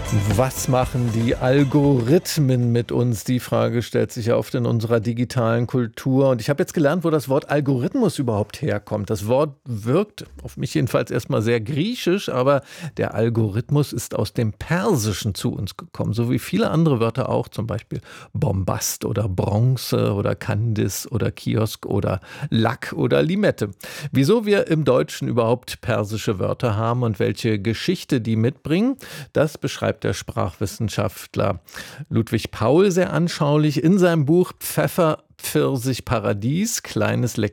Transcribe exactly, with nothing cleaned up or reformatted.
Was machen die Algorithmen mit uns? Die Frage stellt sich ja oft in unserer digitalen Kultur. Und ich habe jetzt gelernt, wo das Wort Algorithmus überhaupt herkommt. Das Wort wirkt auf mich jedenfalls erstmal sehr griechisch, aber der Algorithmus ist aus dem Persischen zu uns gekommen, so wie viele andere Wörter auch, zum Beispiel Bombast oder Bronze oder Kandis oder Kiosk oder Lack oder Limette. Wieso wir im Deutschen überhaupt persische Wörter haben und welche Geschichte die mitbringen, das beschreibt der Sprachwissenschaftler Ludwig Paul sehr anschaulich in seinem Buch Pfeffer, Pfirsich, Paradies, kleines Lexikon